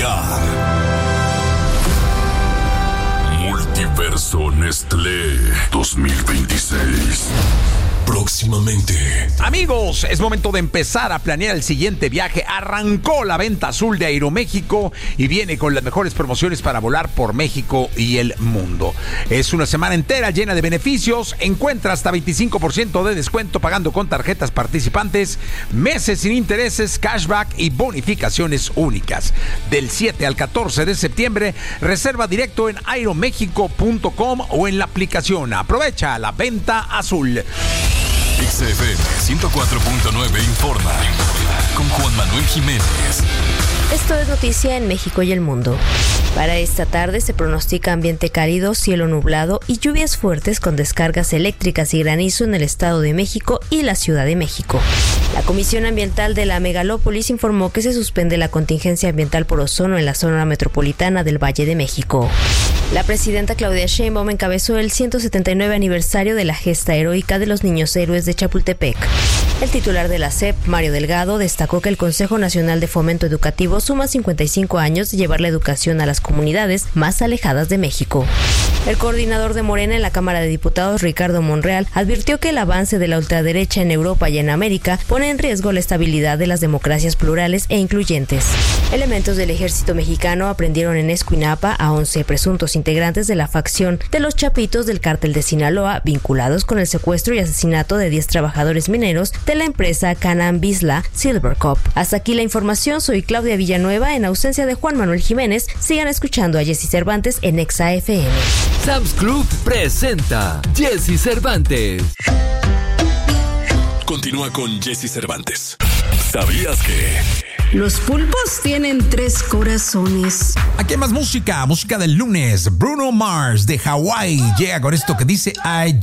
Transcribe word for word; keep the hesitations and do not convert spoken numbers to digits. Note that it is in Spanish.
llegar. Multiverso Nestlé dos mil veintiséis. Próximamente. Amigos, es momento de empezar a planear el siguiente viaje. Arrancó la venta azul de Aeroméxico y viene con las mejores promociones para volar por México y el mundo. Es una semana entera llena de beneficios. Encuentra hasta veinticinco por ciento de descuento pagando con tarjetas participantes, meses sin intereses, cashback y bonificaciones únicas. Del siete al catorce de septiembre, reserva directo en aeroméxico punto com o en la aplicación. Aprovecha la venta azul. X F M ciento cuatro punto nueve informa con Juan Manuel Jiménez. Esto es noticia en México y el mundo. Para esta tarde se pronostica ambiente cálido, cielo nublado y lluvias fuertes con descargas eléctricas y granizo en el Estado de México y la Ciudad de México. La Comisión Ambiental de la Megalópolis informó que se suspende la contingencia ambiental por ozono en la zona metropolitana del Valle de México. La presidenta Claudia Sheinbaum encabezó el ciento setenta y nueve aniversario de la gesta heroica de los niños héroes de Chapultepec. El titular de la S E P, Mario Delgado, destacó que el Consejo Nacional de Fomento Educativo suma cincuenta y cinco años de llevar la educación a las comunidades más alejadas de México. El coordinador de Morena en la Cámara de Diputados, Ricardo Monreal, advirtió que el avance de la ultraderecha en Europa y en América pone en riesgo la estabilidad de las democracias plurales e incluyentes. Elementos del ejército mexicano aprendieron en Escuinapa a once presuntos integrantes de la facción de los Chapitos del Cártel de Sinaloa, vinculados con el secuestro y asesinato de diez trabajadores mineros de la empresa Canam Bisla Silvercorp. Hasta aquí la información. Soy Claudia Villanueva. En ausencia de Juan Manuel Jiménez, sigan escuchando a Jessy Cervantes en Exa F M. Sam's Club presenta Jessy Cervantes. Continúa con Jessy Cervantes. ¿Sabías que los pulpos tienen tres corazones? Aquí hay más música, música del lunes. Bruno Mars de Hawái llega con esto que dice I